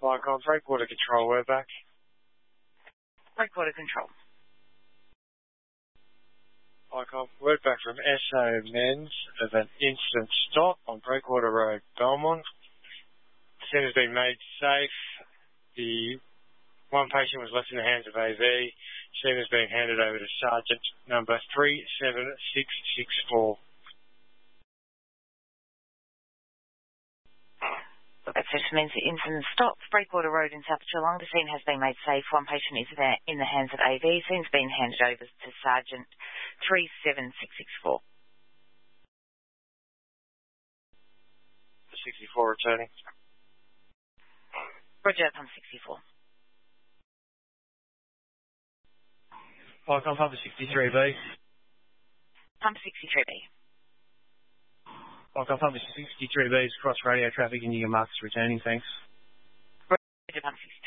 Icon, breakwater control, we're back. Breakwater control. Icon, word back from SO Men's of an instant stop on Breakwater Road, Belmont. Scene has been made safe. The one patient was left in the hands of AV. Scene has been handed over to Sergeant number 37664. That means the incident stopped. Breakwater Road in South Geelong. The scene has been made safe. One patient is in the hands of AV. Scene's been handed over to Sergeant 37664. 64 returning. Roger, pump 64. Icon, pump 63B. Pump 63B. Icon, pump 63B is cross radio traffic into your marks returning, thanks. Roger, pump 63.